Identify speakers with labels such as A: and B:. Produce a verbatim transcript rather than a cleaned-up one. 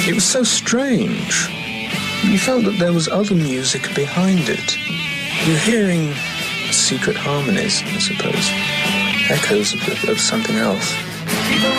A: It was so strange. You felt that there was other music behind it. You're hearing secret harmonies, I suppose, echoes of, of something else.